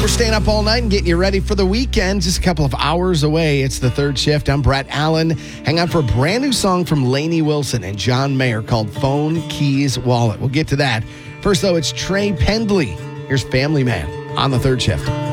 staying up all night and getting you ready for the weekend. Just a couple of hours away. It's the third shift. I'm Brett Allen. Hang on for a brand new song from Lainey Wilson and John Mayer called Phone, Keys, Wallet. We'll get to that. First, though, it's Trey Pendley. Here's Family Man on the third shift.